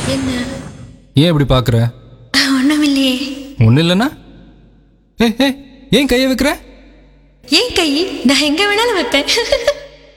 என்ன? ஏன் இப்படி பார்க்குற? ஒண்ணுமில்லையே. ஒன்றும் இல்லைன்னா ஏ ஏ ஏன் கையை வைக்கிற? ஏன் கை? நான் எங்க வேணாலும் வைப்பேன்.